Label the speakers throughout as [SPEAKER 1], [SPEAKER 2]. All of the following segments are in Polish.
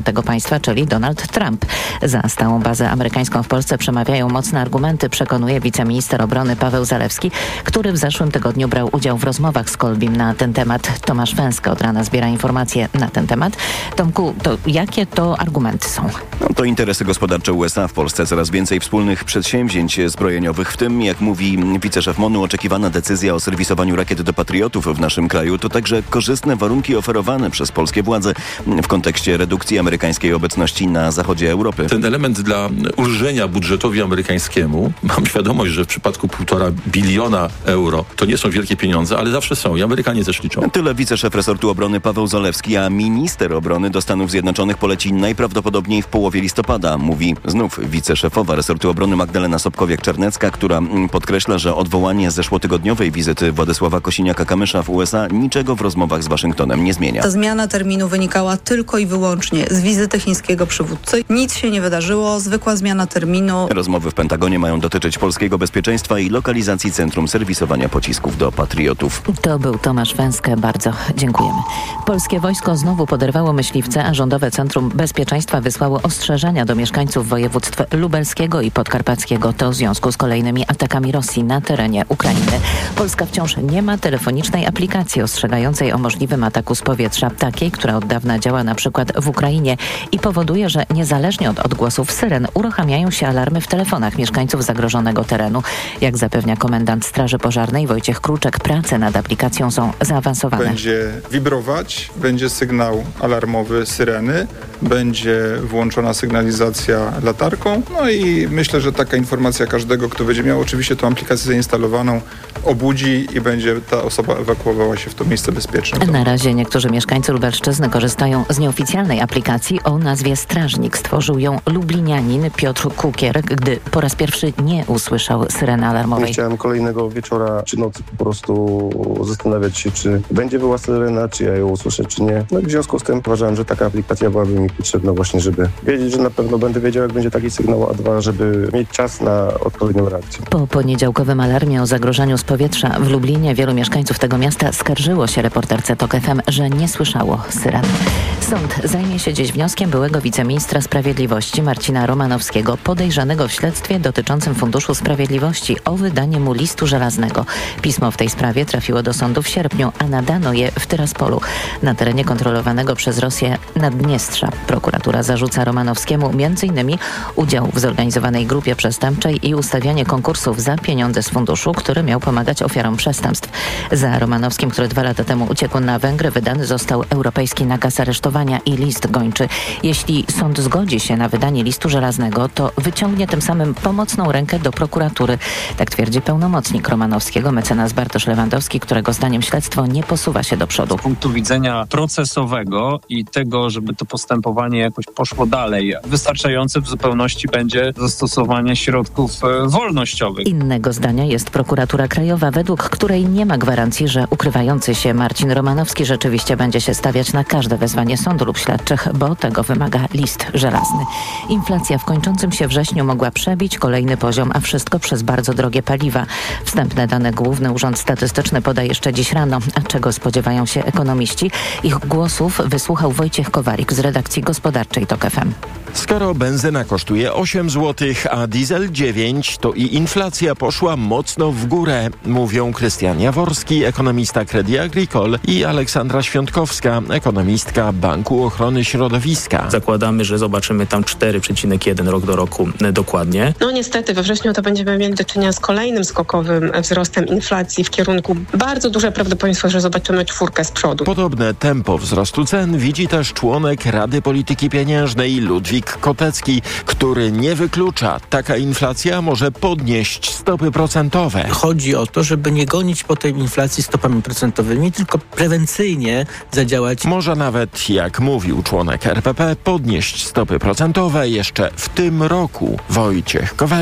[SPEAKER 1] tego państwa, czyli Donald Trump. Za stałą bazę amerykańską w Polsce przemawiają mocne argumenty, przekonuje wiceminister obrony Paweł Zalewski, który w zeszłym tygodniu brał udział w rozmowach z Kolbim na ten temat. Tomasz Węska od rana zbiera informacje na ten temat. Tomku, to jakie to argumenty są?
[SPEAKER 2] To interesy gospodarcze USA w Polsce. Coraz więcej wspólnych przedsięwzięć zbrojeniowych, w tym, jak mówi wiceszef MON-u, oczekiwana decyzja o serwisowaniu rakiet do patriotów w naszym kraju. To także korzystne warunki oferowane przez polskie władze w kontekście redukcji amerykańskiej obecności na zachodzie Europy.
[SPEAKER 3] Ten element dla ulżenia budżetowi amerykańskiemu, mam świadomość, że w przypadku 1,5 biliona euro to nie są wielkie pieniądze, ale zawsze są i Amerykanie też liczą.
[SPEAKER 2] Tyle wiceszef resortu obrony Paweł Zalewski, a minister obrony do Stanów Zjednoczonych poleci najprawdopodobniej w połowie listopada, mówi znów wiceszefowa resortu obrony Magdalena Sobkowiak-Czarnecka, która podkreśla, że odwołanie zeszłotygodniowej wizyty Władysława Kosiniaka-Kamysza w USA niczego w rozmowach z Waszyngtonem nie zmienia.
[SPEAKER 4] Ta zmiana terminu wynikała tylko i wyłącznie z wizyty chińskiego przywódcy. Nic się nie wydarzyło, zwykła zmiana terminu.
[SPEAKER 2] Rozmowy w Pentagonie mają dotyczyć polskiego bezpieczeństwa i lokalizacji centrum serwisowania pocisków do patriotów.
[SPEAKER 1] To był Tomasz Węskę, bardzo dziękujemy. Polskie wojsko znowu poderwało myśliwce, a Rządowe Centrum Bezpieczeństwa wysłało ostrzeżenia do mieszkańców województw lubelskiego i podkarpackiego. To w związku z kolejnymi atakami Rosji na terenie Ukrainy. Polska wciąż nie ma telefonicznej aplikacji ostrzegającej o możliwym ataku z powietrza, takiej, która od dawna działa na przykład w Ukrainie i powoduje, że niezależnie od odgłosów syren uruchamiają się alarmy w telefonach mieszkańców zagrożonego terenu. Jak zapewnia komendant Straży Pożarnej Wojciech Kruczek, prace nad aplikacją są zaawansowane.
[SPEAKER 5] Będzie wibrować, będzie sygnał alarmowy syreny, będzie włączona sygnalizacja latarką. No i myślę, że taka informacja każdego, kto będzie miał oczywiście tą aplikację zainstalowaną, obudzi i będzie ta osoba ewakuowała się w to miejsce bezpieczne.
[SPEAKER 1] Na razie niektórzy mieszkańcy Lubelszczyzny korzystają z nieoficjalnej aplikacji o nazwie Strażnik. Stworzył ją lublinianin Piotr Kukier, gdy po raz pierwszy nie usłyszał syreny alarmowej.
[SPEAKER 6] Nie chciałem kolejnego wieczora czy nocy po prostu zastanawiać się, czy będzie była syrena, czy ja ją usłyszę, czy nie. No i w związku z tym uważałem, że taka aplikacja byłaby mi potrzebna właśnie, żeby wiedzieć, że na pewno będę wiedział, jak będzie taki sygnał, a dwa, żeby mieć czas na odpowiednią reakcję.
[SPEAKER 1] Po poniedziałkowym alarmie o zagrożeniu z powietrza w Lublinie wielu mieszkańców tego miasta skarżyło się reporterce TOK FM, że nie słyszało syren. Sąd zajmie się dziś wnioskiem byłego wiceministra sprawiedliwości Marcina Romanowskiego, podejrzanego w śledztwie dotyczącym Funduszu Sprawiedliwości o wydanie mu listu żelaznego. Pismo w tej sprawie trafiło do sądu w sierpniu, a nadano je w Tyraspolu, na terenie kontrolowanego przez Rosję Naddniestrza. Prokuratura zarzuca Romanowskiemu m.in. udział w zorganizowanej grupie przestępczej i ustawianie konkursów za pieniądze z funduszu, który miał pomagać ofiarom przestępstw. Za Romanowskim, który 2 lata temu uciekł na Węgry, wydany został europejski nakaz aresztowania i list gończy. Jeśli sąd zgodzi się na wydanie listu żelaznego, to wyciągnie tym samym pomocną rękę do prokuratury. Tak twierdzi pełnomocnik Romanowskiego, mecenas Bartosz Lewandowski, którego zdaniem śledztwo nie posuwa się do przodu.
[SPEAKER 7] Z punktu widzenia procesowego i tego, żeby to postępowanie jakoś poszło dalej, wystarczające w zupełności będzie zastosowanie środków wolnościowych.
[SPEAKER 1] Innego zdania jest prokuratura krajowa, według której nie ma gwarancji, że ukrywający się Marcin Romanowski rzeczywiście będzie się stawiać na każde wezwanie sądu lub śledczych, bo tego wymaga list żelazny. Inflacja w kończącym się wrześniu mogła przebić kolejny poziom, a wszystko przez bardzo drogie paliwa. Wstępne dane Główny Urząd Statystyczny poda jeszcze dziś rano. A czego spodziewają się ekonomiści? Ich głosów wysłuchał Wojciech Kowarik z redakcji gospodarczej TOK FM.
[SPEAKER 8] Skoro benzyna kosztuje 8 zł, a diesel 9, to i inflacja poszła mocno w górę, mówią Krystian Jaworski, ekonomista Crédit Agricole, i Aleksandra Świątkowska, ekonomistka Banku Ochrony Środowiska.
[SPEAKER 9] Zakładamy, że zobaczymy tam 4,1 rok do roku dokładnie.
[SPEAKER 10] No niestety we wrześniu to będziemy mieli do czynienia z kolejnym skokowym wzrostem inflacji w kierunku bardzo duże prawdopodobieństwo, że zobaczymy 4 z przodu.
[SPEAKER 8] Podobne tempo wzrostu cen widzi też członek Rady Polityki Pieniężnej Ludwik Kotecki, który nie wyklucza, taka inflacja może podnieść stopy procentowe.
[SPEAKER 11] Chodzi o to, żeby nie gonić po tej inflacji stopami procentowymi, tylko prewencyjnie zadziałać.
[SPEAKER 8] Może nawet, jak mówił członek RPP, podnieść stopy procentowe jeszcze w tym roku. Wojciech Kowalik,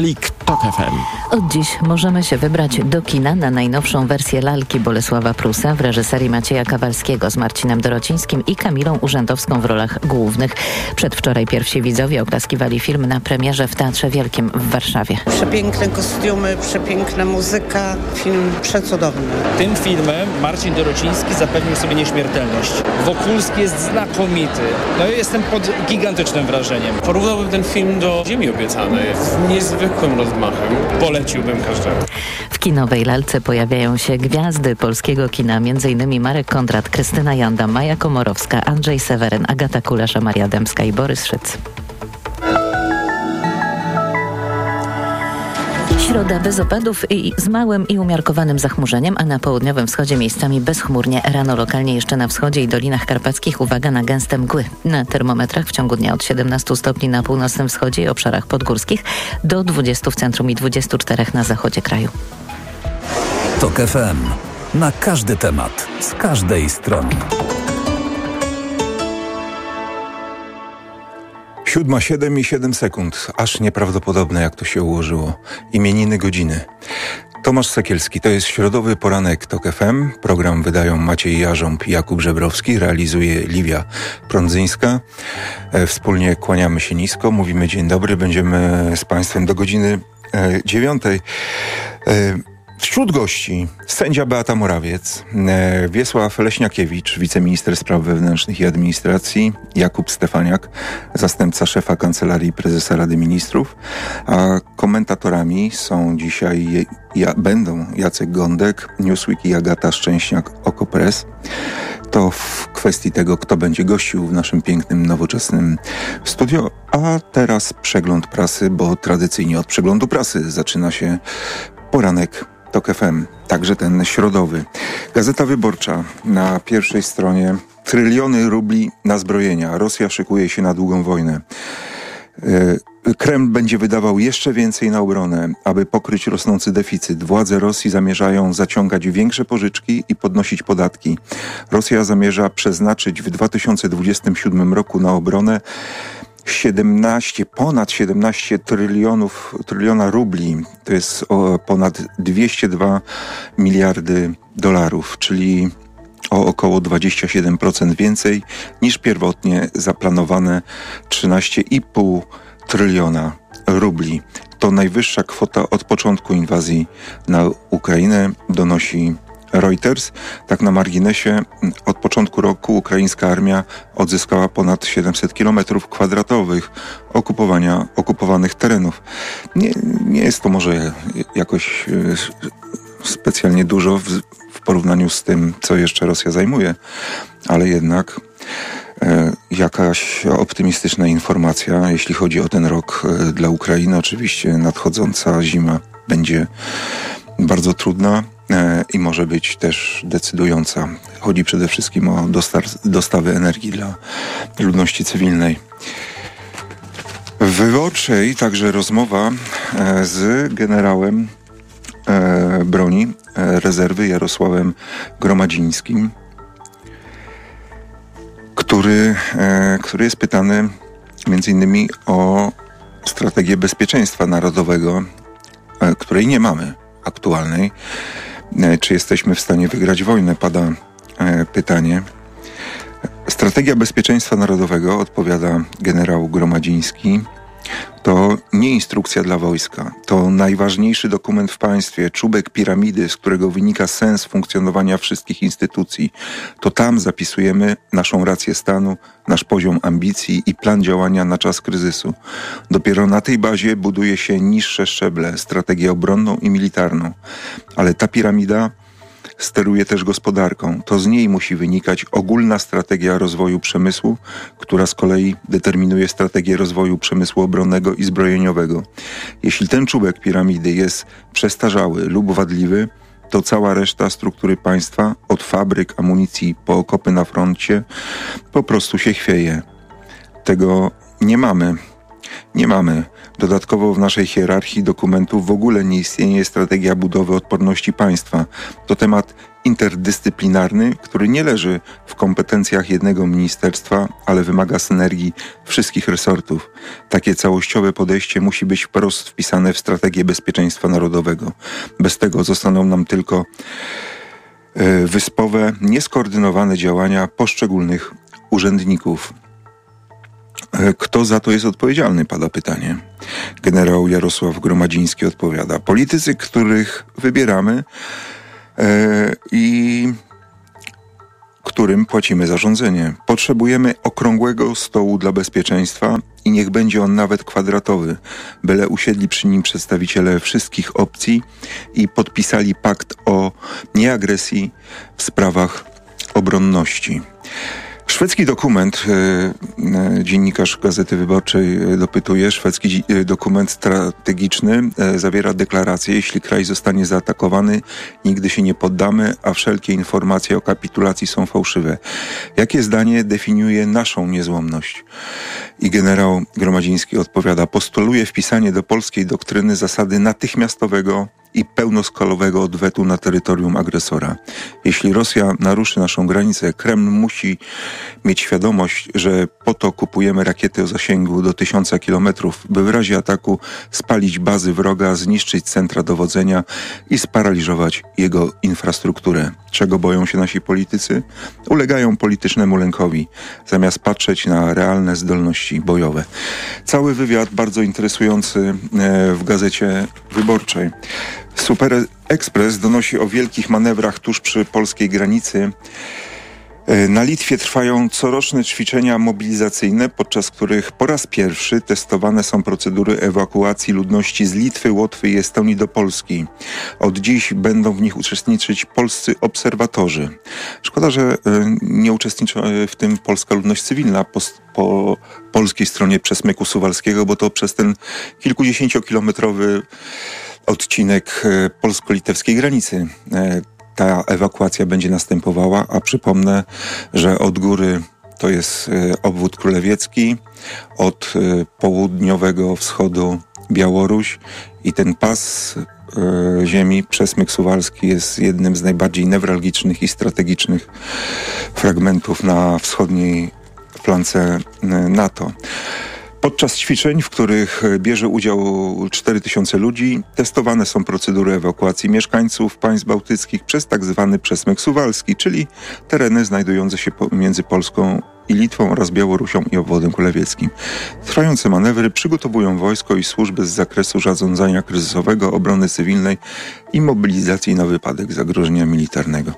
[SPEAKER 8] TOK FM.
[SPEAKER 1] Od dziś możemy się wybrać do kina na najnowszą wersję Lalki Bolesława Prusa w reżyserii Macieja Kawalskiego z Marcinem Dorocińskim i Kamilą Urzędowską w rolach głównych. Przedwczoraj pierwsi widzowie oklaskiwali film na premierze w Teatrze Wielkim w Warszawie.
[SPEAKER 12] Przepiękne kostiumy, przepiękna muzyka, film przecudowny.
[SPEAKER 13] Tym filmem Marcin Dorociński zapewnił sobie nieśmiertelność. Wokulski jest znakomity. No i jestem pod gigantycznym wrażeniem.
[SPEAKER 14] Porównałbym ten film do Ziemi Obiecanej z niezwykłym rozmachem. Poleciłbym każdemu.
[SPEAKER 1] W kinowej Lalce pojawiają się gwiazdy polskiego kina, m.in. Marek Kondrat, Krystyna Janda, Maja Komorowska, Andrzej Seweryn, Agata Kulesza, Maria Dębska i Borys Szyc. Środa bez opadów i z małym i umiarkowanym zachmurzeniem, a na południowym wschodzie miejscami bezchmurnie. Rano lokalnie jeszcze na wschodzie i dolinach karpackich uwaga na gęste mgły. Na termometrach w ciągu dnia od 17 stopni na północnym wschodzie i obszarach podgórskich do 20 w centrum i 24 na zachodzie kraju.
[SPEAKER 15] TOK FM. Na każdy temat, z każdej strony.
[SPEAKER 16] 7:07 aż nieprawdopodobne, jak to się ułożyło. Imieniny godziny. Tomasz Sekielski, to jest środowy poranek TOK FM. Program wydają Maciej Jarząb i Jakub Żebrowski, realizuje Liwia Prądzyńska. Wspólnie kłaniamy się nisko, mówimy dzień dobry, będziemy z Państwem do godziny 9. Wśród gości sędzia Beata Morawiec, Wiesław Leśniakiewicz, wiceminister spraw wewnętrznych i administracji, Jakub Stefaniak, zastępca szefa Kancelarii Prezesa Rady Ministrów, a komentatorami są dzisiaj będą Jacek Gądek, Newsweek i Agata Szczęśniak, Okopres. To w kwestii tego, kto będzie gościł w naszym pięknym, nowoczesnym studio. A teraz przegląd prasy, bo tradycyjnie od przeglądu prasy zaczyna się poranek TOK FM, także ten środowy. Gazeta Wyborcza na pierwszej stronie: tryliony rubli na zbrojenia. Rosja szykuje się na długą wojnę. Kreml będzie wydawał jeszcze więcej na obronę, aby pokryć rosnący deficyt. Władze Rosji zamierzają zaciągać większe pożyczki i podnosić podatki. Rosja zamierza przeznaczyć w 2027 roku na obronę ponad 17 tryliona rubli, to jest ponad 202 miliardy dolarów, czyli o około 27% więcej niż pierwotnie zaplanowane 13,5 tryliona rubli. To najwyższa kwota od początku inwazji na Ukrainę, donosi Reuters. Tak na marginesie, od początku roku ukraińska armia odzyskała ponad 700 km² okupowanych terenów. Nie jest to może jakoś specjalnie dużo w porównaniu z tym, co jeszcze Rosja zajmuje, ale jednak jakaś optymistyczna informacja, jeśli chodzi o ten rok dla Ukrainy. Oczywiście nadchodząca zima będzie bardzo trudna i może być też decydująca. Chodzi przede wszystkim o dostawy energii dla ludności cywilnej. W Wyborczej także rozmowa z generałem broni rezerwy Jarosławem Gromadzińskim, który jest pytany m.in. o strategię bezpieczeństwa narodowego, której nie mamy aktualnej. Czy jesteśmy w stanie wygrać wojnę? Pada pytanie. Strategia bezpieczeństwa narodowego, odpowiada generał Gromadziński, to nie instrukcja dla wojska. To najważniejszy dokument w państwie, czubek piramidy, z którego wynika sens funkcjonowania wszystkich instytucji. To tam zapisujemy naszą rację stanu, nasz poziom ambicji i plan działania na czas kryzysu. Dopiero na tej bazie buduje się niższe szczeble, strategię obronną i militarną. Ale ta piramida steruje też gospodarką. To z niej musi wynikać ogólna strategia rozwoju przemysłu, która z kolei determinuje strategię rozwoju przemysłu obronnego i zbrojeniowego. Jeśli ten czubek piramidy jest przestarzały lub wadliwy, to cała reszta struktury państwa, od fabryk, amunicji po okopy na froncie, po prostu się chwieje. Tego nie mamy. nie mamy. Dodatkowo w naszej hierarchii dokumentów w ogóle nie istnieje strategia budowy odporności państwa. To temat interdyscyplinarny, który nie leży w kompetencjach jednego ministerstwa, ale wymaga synergii wszystkich resortów. Takie całościowe podejście musi być wprost wpisane w strategię bezpieczeństwa narodowego. Bez tego zostaną nam tylko wyspowe, nieskoordynowane działania poszczególnych urzędników. Kto za to jest odpowiedzialny? Pada pytanie. Generał Jarosław Gromadziński odpowiada. Politycy, których wybieramy i którym płacimy za rządzenie. Potrzebujemy okrągłego stołu dla bezpieczeństwa i niech będzie on nawet kwadratowy, byle usiedli przy nim przedstawiciele wszystkich opcji i podpisali pakt o nieagresji w sprawach obronności. Szwedzki dokument, dziennikarz Gazety Wyborczej dopytuje, szwedzki dokument strategiczny zawiera deklarację, jeśli kraj zostanie zaatakowany, nigdy się nie poddamy, a wszelkie informacje o kapitulacji są fałszywe. Jakie zdanie definiuje naszą niezłomność? I generał Gromadziński odpowiada, postuluje wpisanie do polskiej doktryny zasady natychmiastowego i pełnoskalowego odwetu na terytorium agresora. Jeśli Rosja naruszy naszą granicę, Kreml musi mieć świadomość, że po to kupujemy rakiety o zasięgu do 1000 kilometrów, by w razie ataku spalić bazy wroga, zniszczyć centra dowodzenia i sparaliżować jego infrastrukturę. Czego boją się nasi politycy? Ulegają politycznemu lękowi, zamiast patrzeć na realne zdolności bojowe. Cały wywiad bardzo interesujący w Gazecie Wyborczej. Super Express donosi o wielkich manewrach tuż przy polskiej granicy. Na Litwie trwają coroczne ćwiczenia mobilizacyjne, podczas których po raz pierwszy testowane są procedury ewakuacji ludności z Litwy, Łotwy i Estonii do Polski. Od dziś będą w nich uczestniczyć polscy obserwatorzy. Szkoda, że nie uczestniczy w tym polska ludność cywilna po polskiej stronie przesmyku suwalskiego, bo to przez ten kilkudziesięciokilometrowy odcinek polsko-litewskiej granicy ta ewakuacja będzie następowała, a przypomnę, że od góry to jest obwód królewiecki, od południowego wschodu Białoruś i ten pas ziemi, przesmyk suwalski, jest jednym z najbardziej newralgicznych i strategicznych fragmentów na wschodniej flance NATO. Podczas ćwiczeń, w których bierze udział 4000 ludzi, testowane są procedury ewakuacji mieszkańców państw bałtyckich przez tak zwany przesmyk suwalski, czyli tereny znajdujące się między Polską i Litwą oraz Białorusią i obwodem królewieckim. Trwające manewry przygotowują wojsko i służby z zakresu zarządzania kryzysowego, obrony cywilnej i mobilizacji na wypadek zagrożenia militarnego.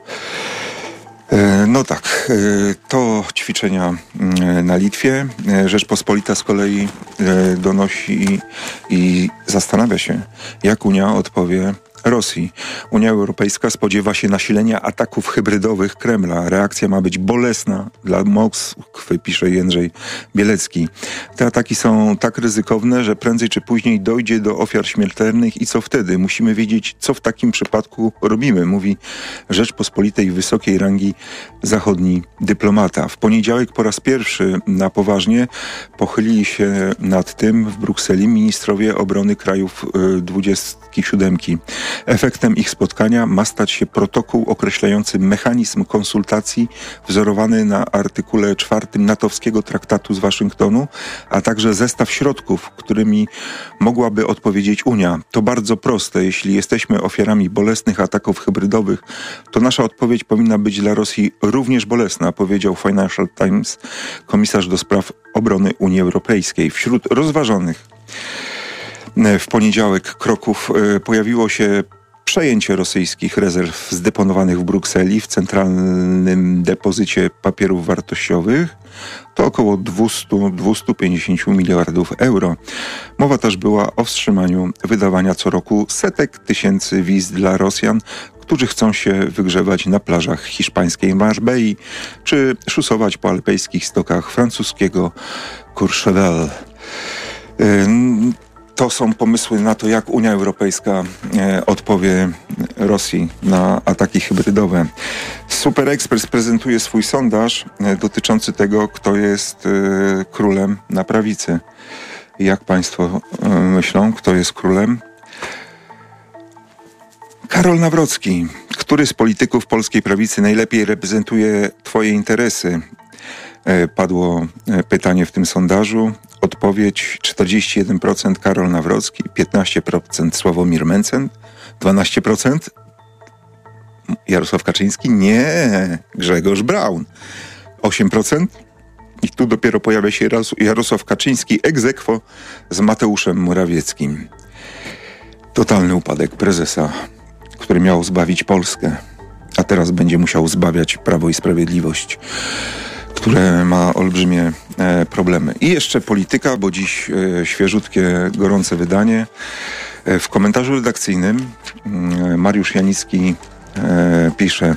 [SPEAKER 16] No tak, to ćwiczenia na Litwie. Rzeczpospolita z kolei donosi i zastanawia się, jak Unia odpowie Rosji. Unia Europejska spodziewa się nasilenia ataków hybrydowych Kremla. Reakcja ma być bolesna dla Moskwy, pisze Jędrzej Bielecki. Te ataki są tak ryzykowne, że prędzej czy później dojdzie do ofiar śmiertelnych i co wtedy? Musimy wiedzieć, co w takim przypadku robimy, mówi Rzeczpospolitej wysokiej rangi zachodni dyplomata. W poniedziałek po raz pierwszy na poważnie pochylili się nad tym w Brukseli ministrowie obrony krajów 27. Efektem ich spotkania ma stać się protokół określający mechanizm konsultacji wzorowany na artykule 4 natowskiego traktatu z Waszyngtonu, a także zestaw środków, którymi mogłaby odpowiedzieć Unia. To bardzo proste. Jeśli jesteśmy ofiarami bolesnych ataków hybrydowych, to nasza odpowiedź powinna być dla Rosji również bolesna, powiedział Financial Times komisarz do spraw obrony Unii Europejskiej. Wśród rozważonych w poniedziałek kroków pojawiło się przejęcie rosyjskich rezerw zdeponowanych w Brukseli w centralnym depozycie papierów wartościowych. To około 200-250 miliardów euro. Mowa też była o wstrzymaniu wydawania co roku setek tysięcy wiz dla Rosjan, którzy chcą się wygrzewać na plażach hiszpańskiej Marbei czy szusować po alpejskich stokach francuskiego Courchevel. To są pomysły na to, jak Unia Europejska odpowie Rosji na ataki hybrydowe. Super Express prezentuje swój sondaż dotyczący tego, kto jest królem na prawicy. Jak państwo myślą, kto jest królem? Karol Nawrocki. Który z polityków polskiej prawicy najlepiej reprezentuje twoje interesy? Padło pytanie w tym sondażu. Odpowiedź 41% Karol Nawrocki, 15% Sławomir Mencen, 12% Jarosław Kaczyński, nie, Grzegorz Braun, 8%. I tu dopiero pojawia się Jarosław Kaczyński ex aequo z Mateuszem Morawieckim. Totalny upadek prezesa, który miał zbawić Polskę, a teraz będzie musiał zbawiać Prawo i Sprawiedliwość, które ma olbrzymie problemy. I jeszcze polityka, bo dziś świeżutkie, gorące wydanie. W komentarzu redakcyjnym Mariusz Janicki pisze,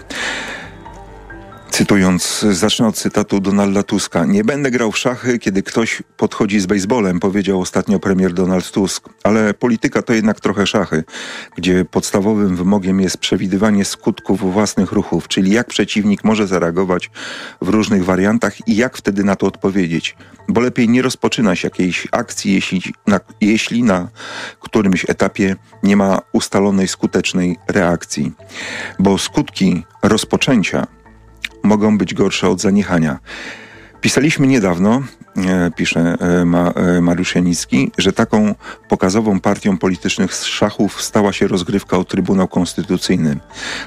[SPEAKER 16] cytując, zacznę od cytatu Donalda Tuska. Nie będę grał w szachy, kiedy ktoś podchodzi z bejsbolem, powiedział ostatnio premier Donald Tusk. Ale polityka to jednak trochę szachy, gdzie podstawowym wymogiem jest przewidywanie skutków własnych ruchów, czyli jak przeciwnik może zareagować w różnych wariantach i jak wtedy na to odpowiedzieć. Bo lepiej nie rozpoczynać jakiejś akcji, jeśli na którymś etapie nie ma ustalonej skutecznej reakcji. Bo skutki rozpoczęcia mogą być gorsze od zaniechania. Pisaliśmy niedawno, pisze Mariusz Janicki, że taką pokazową partią politycznych z szachów stała się rozgrywka o Trybunał Konstytucyjny.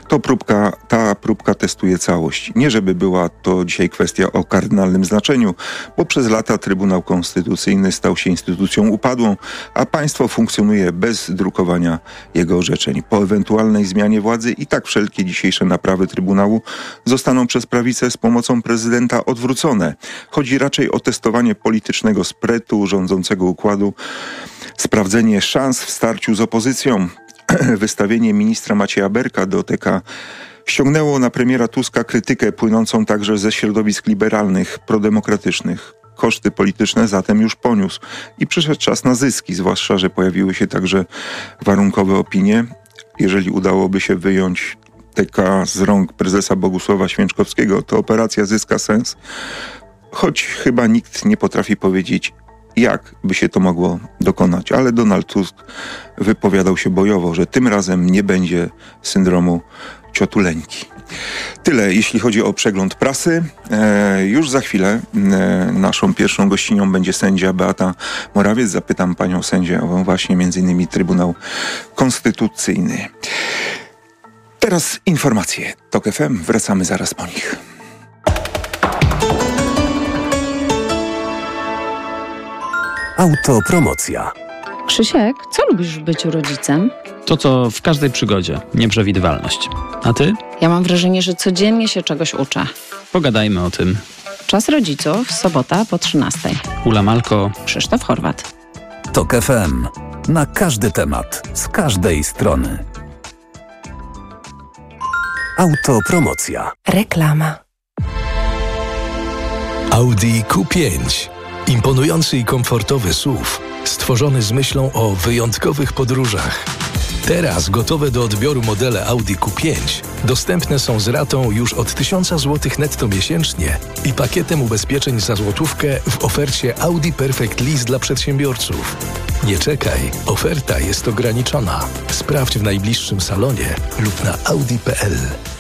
[SPEAKER 16] Ta próbka testuje całość. Nie żeby była to dzisiaj kwestia o kardynalnym znaczeniu, bo przez lata Trybunał Konstytucyjny stał się instytucją upadłą, a państwo funkcjonuje bez drukowania jego orzeczeń. Po ewentualnej zmianie władzy i tak wszelkie dzisiejsze naprawy Trybunału zostaną przez prawicę z pomocą prezydenta odwrócone. Chodzi raczej o testowanie politycznego sprytu rządzącego układu, sprawdzenie szans w starciu z opozycją. Wystawienie ministra Macieja Berka do TK ściągnęło na premiera Tuska krytykę płynącą także ze środowisk liberalnych, prodemokratycznych. Koszty polityczne zatem już poniósł i przyszedł czas na zyski, zwłaszcza że pojawiły się także warunkowe opinie. Jeżeli udałoby się wyjąć TK z rąk prezesa Bogusława Święczkowskiego, to operacja zyska sens. Choć chyba nikt nie potrafi powiedzieć, jak by się to mogło dokonać. Ale Donald Tusk wypowiadał się bojowo, że tym razem nie będzie syndromu ciotuleńki. Tyle, jeśli chodzi o przegląd prasy. Już za chwilę naszą pierwszą gościnią będzie sędzia Beata Morawiec. Zapytam panią sędzię o właśnie m.in. Trybunał Konstytucyjny. Teraz informacje. TOK FM. Wracamy zaraz po nich.
[SPEAKER 17] Autopromocja.
[SPEAKER 18] Krzysiek, co lubisz w byciu rodzicem?
[SPEAKER 19] To, co w każdej przygodzie. Nieprzewidywalność. A ty?
[SPEAKER 18] Ja mam wrażenie, że codziennie się czegoś uczę.
[SPEAKER 19] Pogadajmy o tym.
[SPEAKER 18] Czas rodziców, sobota po 13:00.
[SPEAKER 19] Ula Malko.
[SPEAKER 18] Krzysztof Horwat.
[SPEAKER 15] TOK FM. Na każdy temat. Z każdej strony. Autopromocja.
[SPEAKER 17] Reklama.
[SPEAKER 20] Audi Q5. Imponujący i komfortowy SUV, stworzony z myślą o wyjątkowych podróżach. Teraz gotowe do odbioru modele Audi Q5 dostępne są z ratą już od 1000 zł netto miesięcznie i pakietem ubezpieczeń za złotówkę w ofercie Audi Perfect Lease dla przedsiębiorców. Nie czekaj, oferta jest ograniczona. Sprawdź w najbliższym salonie lub na audi.pl.